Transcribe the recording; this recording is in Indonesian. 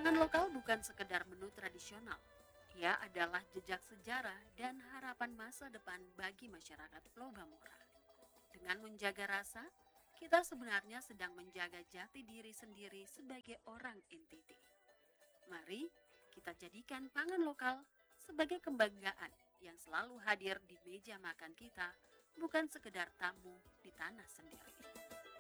Pangan lokal bukan sekedar menu tradisional. Ia adalah jejak sejarah dan harapan masa depan bagi masyarakat Logamora. Dengan menjaga rasa, kita sebenarnya sedang menjaga jati diri sendiri sebagai orang entiti. Mari kita jadikan pangan lokal sebagai kebanggaan yang selalu hadir di meja makan kita, bukan sekedar tamu di tanah sendiri.